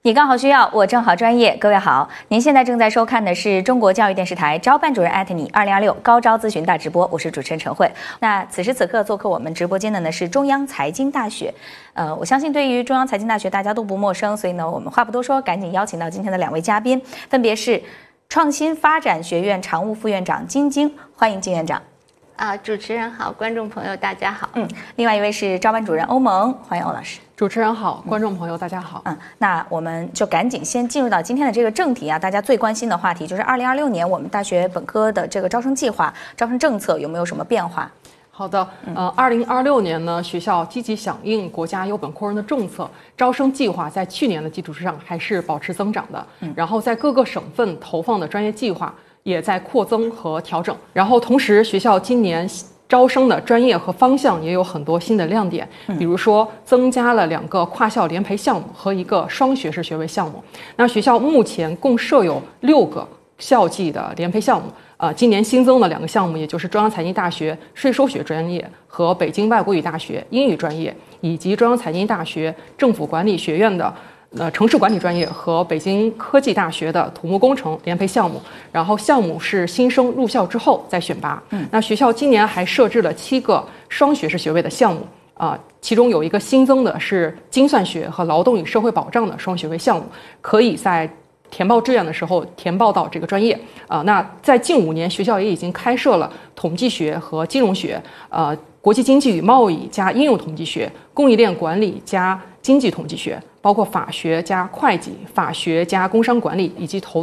你刚好需要，我正好专业。各位好，您现在正在收看的是中国教育电视台招班主任你2026高招咨询大直播，我是主持人陈慧。那此时此刻做客我们直播间的呢是中央财经大学，我相信对于中央财经大学大家都不陌生，所以呢我们话不多说，赶紧邀请到今天的两位嘉宾，分别是创新发展学院常务副院长金晶，欢迎金院长。 主持人好，观众朋友大家好。 另外一位是招班主任欧萌，欢迎欧老师。 主持人好，观众朋友大家好。 那我们就赶紧先进入到今天的这个正题啊，大家最关心的话题就是2026年我们大学本科的这个招生计划、招生政策有没有什么变化？ 好的，2026年呢，学校积极响应国家优本扩容的政策，招生计划在去年的基础之上还是保持增长的。然后在各个省份投放的专业计划也在扩增和调整。然后同时，学校今年招生的专业和方向也有很多新的亮点，比如说增加了2个跨校联培项目和1个双学士学位项目。那学校目前共设有6个校际的联培项目。今年新增的2个项目，也就是中央财经大学税收学专业和北京外国语大学英语专业，以及中央财经大学政府管理学院的城市管理专业和北京科技大学的土木工程联培项目。然后项目是新生入校之后再选拔。那学校今年还设置了7个双学士学位的项目。其中有1个新增的是精算学和劳动与社会保障的双学位项目，可以在填报志愿的时候填报到这个专业。那在近5年，学校也已经开设了统计学和金融学、国际经济与贸易加应用统计学、供应链管理加经济统计学，包括法学加会计、法学加工商管理以及投